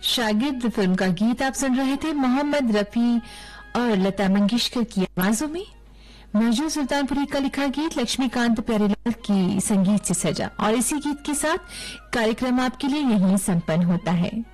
शागिर्द फिल्म का गीत आप सुन रहे थे मोहम्मद रफी और लता मंगेशकर की आवाजों में। मौजूद सुल्तानपुरी का लिखा गीत लक्ष्मीकांत प्यारेलाल की संगीत से सजा, और इसी गीत के साथ कार्यक्रम आपके लिए यहीं संपन्न होता है।